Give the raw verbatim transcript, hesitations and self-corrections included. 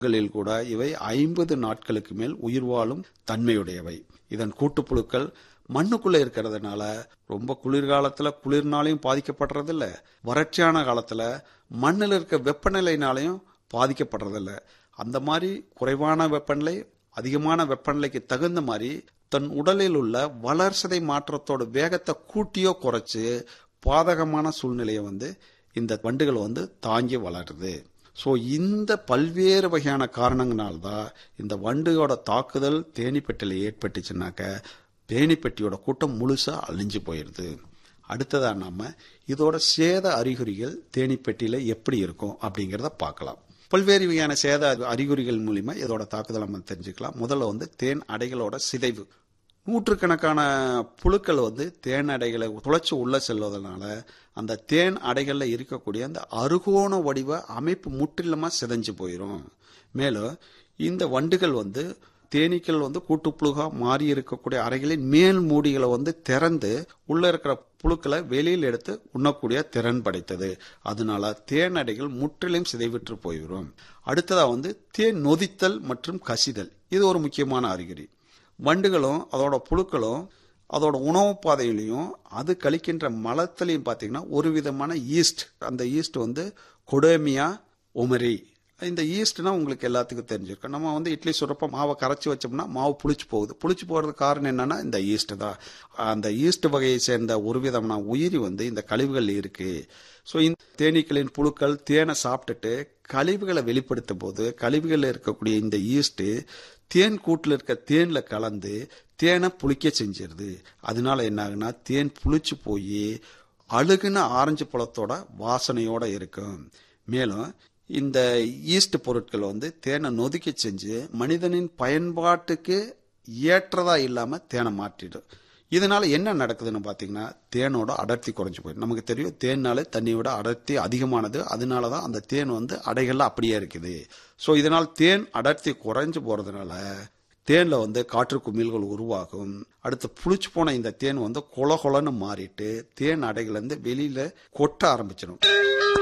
களில் கூட இவை ஐம்பது நாட்களுக்கு மேல் உயிர் வாழும் தன்மையுடையவை. இதன் கூட்டுப்புழுக்கள் மண்ணுக்குள்ள இருக்கிறதுனால ரொம்ப குளிர்காலத்துல குளிர்னாலையும் பாதிக்கப்படுறதில்ல, வறட்சியான காலத்துல மண்ணில் இருக்க வெப்பநிலைனாலையும் பாதிக்கப்படுறதில்ல. அந்த மாதிரி குறைவான வெப்பநிலை அதிகமான வெப்பநிலைக்கு தகுந்த மாதிரி தன் உடலில் உள்ள வளர்சிதை மாற்றத்தோட வேகத்தை கூட்டியோ குறைச்சு பாதகமான சூழ்நிலையை வந்து இந்த வண்டுகள் வந்து தாங்கி வளருது. ஸோ இந்த பல்வேறு வகையான காரணங்களால்தான் இந்த வண்டுகளோட தாக்குதல் தேனீப்பெட்டியில் ஏற்பட்டுச்சுனாக்க தேனீப்பெட்டியோட கூட்டம் முழுசா அழிஞ்சு போயிடுது. அடுத்ததா நாம இதோட சேத அறிகுறிகள் தேனீப்பெட்டியில எப்படி இருக்கும் அப்படிங்கிறத பார்க்கலாம். பல்வேறு வகையான சேத அறிகுறிகள் மூலியமா இதோட தாக்குதல் நம்ம தெரிஞ்சுக்கலாம். முதல்ல வந்து தேன் அடைகளோட சிதைவு. நூற்றுக்கணக்கான புழுக்கள் வந்து தேன் அடைகளை துளைச்சு உள்ள செல்வதனால அந்த தேன் அடைகள்ல இருக்கக்கூடிய அந்த அறுகோண வடிவ அமைப்பு முற்றிலுமா சிதைஞ்சு போயிடும். மேலும் இந்த வண்டுகள் வந்து தேனீக்கள் வந்து கூட்டுப்புழுகா மாறி இருக்கக்கூடிய அறைகளின் மேல் மூடிகளை வந்து திறந்து உள்ள இருக்கிற புழுக்களை வெளியில் எடுத்து உண்ணக்கூடிய திறன் படைத்தது. அதனால தேன் அடைகள் முற்றிலும் சிதைவிற்று போயிடும். அடுத்ததா வந்து தேன் நொதித்தல் மற்றும் கசிதல். இது ஒரு முக்கியமான அறிகுறி. வண்டுகளும் அதோட புழுக்களும் அதோட உணவு பாதையிலையும் அது கழிக்கின்ற மலத்திலையும் பார்த்தீங்கன்னா ஒரு விதமான ஈஸ்ட், அந்த ஈஸ்ட் வந்து கொடேமியா ஒமரி. இந்த ஈஸ்ட்னா உங்களுக்கு எல்லாத்துக்கும் தெரிஞ்சிருக்கும். நம்ம வந்து இட்லி சுரப்ப மாவை கரைச்சி வச்சோம்னா மாவு புளிச்சு போகுது. புளிச்சு போறதுக்கு காரணம் என்னன்னா இந்த ஈஸ்ட் தான். அந்த ஈஸ்ட் வகையை சேர்ந்த ஒரு விதமான உயிரி வந்து இந்த கழிவுகள் இருக்கு. ஸோ இந்த தேனீக்களின் புழுக்கள் தேனை சாப்பிட்டுட்டு கழிவுகளை வெளிப்படுத்தும் போது கழிவுகளில் இருக்கக்கூடிய இந்த ஈஸ்ட் தேன் கூட்டில் இருக்க தேன்ல கலந்து தேனை புளிக்க செஞ்சிருது. அதனால என்ன ஆகுனா தேன் புளிச்சு போய் அழுகுன ஆரஞ்சு பழத்தோட வாசனையோட இருக்கும். மேலும் இந்த ஈஸ்ட் பொருட்கள் வந்து தேனை நொதிக்க செஞ்சு மனிதனின் பயன்பாட்டுக்கு ஏற்றதா இல்லாம தேனை மாற்றிடும். இதனால என்ன நடக்குதுன்னு பாத்தீங்கன்னா தேனோட அடர்த்தி குறைஞ்சு போயிடும். நமக்கு தெரியும் தேன்னால தண்ணியோட அடர்த்தி அதிகமானது. அதனாலதான் அந்த தேன் வந்து அடைகள்ல அப்படியே இருக்குது. ஸோ இதனால் தேன் அடர்த்தி குறைஞ்சு போறதுனால தேன்ல வந்து காற்று குமிழ்கள் உருவாகும். அடுத்து புளிச்சு போன இந்த தேன் வந்து கொல கொலன்னு மாறிட்டு தேன் அடைகள் வந்து வெளியில கொட்ட ஆரம்பிச்சிடும்.